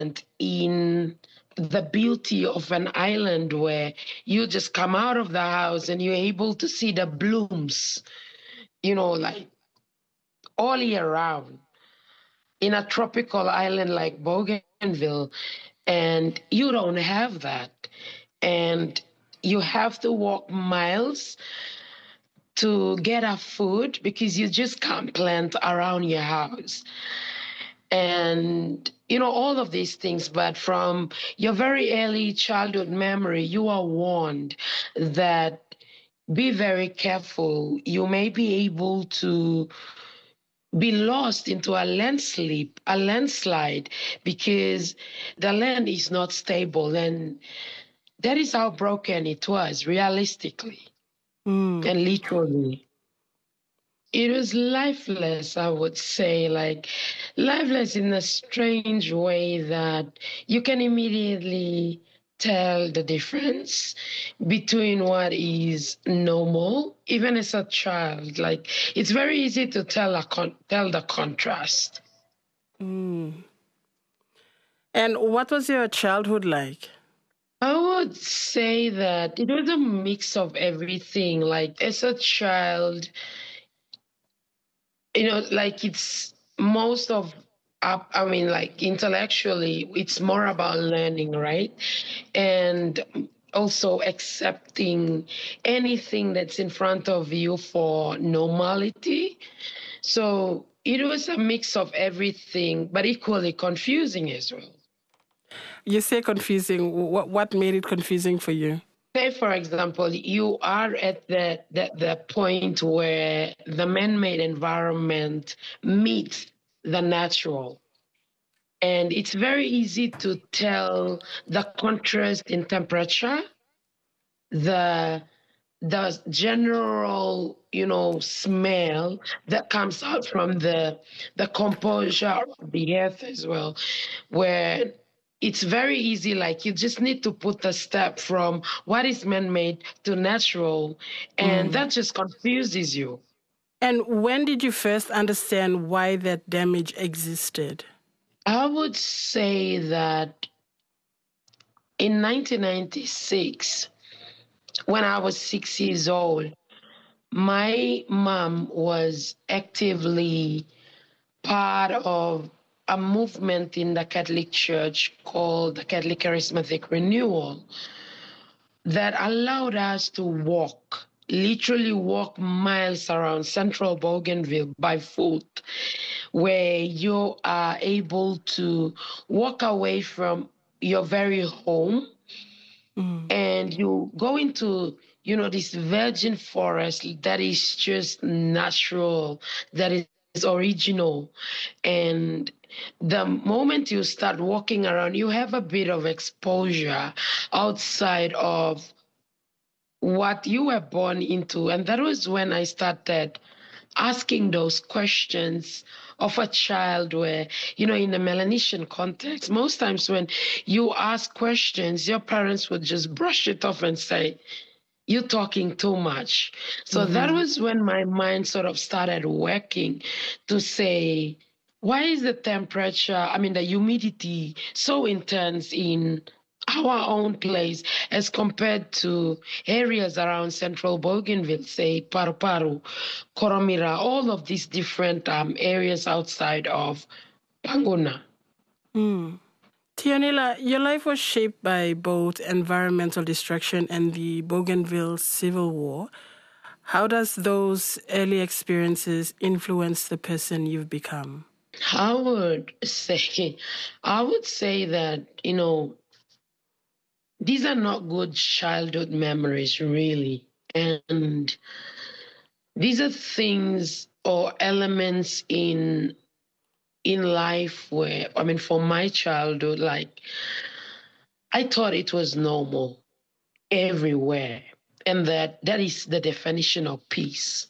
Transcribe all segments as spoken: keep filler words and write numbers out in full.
in the beauty of an island where you just come out of the house and you're able to see the blooms, you know, like all year round in a tropical island like Bougainville. And you don't have that. And you have to walk miles to get a food because you just can't plant around your house. And, you know, all of these things. But from your very early childhood memory, you are warned that be very careful. You may be able to be lost into a landslip, a landslide, because the land is not stable. And that is how broken it was, realistically Mm. and literally. It was lifeless, I would say, like lifeless in a strange way that you can immediately tell the difference between what is normal, even as a child. Like it's very easy to tell a con- tell the contrast. Mm. And what was your childhood like? I would say that it was a mix of everything. Like as a child, you know, like it's most of up, I mean, like intellectually, it's more about learning, right? And also accepting anything that's in front of you for normality. So it was a mix of everything, but equally confusing as well. You say confusing. What what made it confusing for you? Say, for example, you are at the, the, the point where the man-made environment meets the natural. And it's very easy to tell the contrast in temperature, the the general, you know, smell that comes out from the the composure of the earth as well, where it's very easy, like you just need to put a step from what is man-made to natural, and Mm. that just confuses you. And when did you first understand why that damage existed? I would say that in nineteen ninety-six, when I was six years old, my mom was actively part of a movement in the Catholic Church called the Catholic Charismatic Renewal that allowed us to walk, literally walk miles around central Bougainville by foot, where you are able to walk away from your very home Mm. and you go into, you know, this virgin forest that is just natural, that is original. And the moment you start walking around, you have a bit of exposure outside of what you were born into. And that was when I started asking those questions of a child where, you know, in the Melanesian context, most times when you ask questions, your parents would just brush it off and say, you're talking too much. So Mm-hmm. that was when my mind sort of started working to say, why is the temperature, I mean, the humidity so intense in our own place as compared to areas around central Bougainville, say Paru Paru, Koromira, all of these different um, areas outside of Panguna. Mm. Tianila, your life was shaped by both environmental destruction and the Bougainville Civil War. How does those early experiences influence the person you've become? I would say, I would say that, you know, these are not good childhood memories, really. And these are things or elements in in life where, I mean, for my childhood, like, I thought it was normal everywhere. And that that is the definition of peace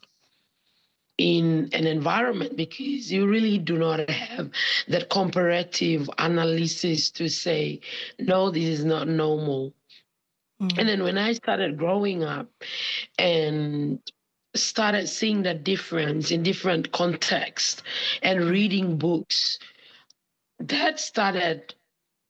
in an environment, because you really do not have that comparative analysis to say, no, this is not normal. Mm. And then when I started growing up and started seeing the difference in different contexts and reading books, that started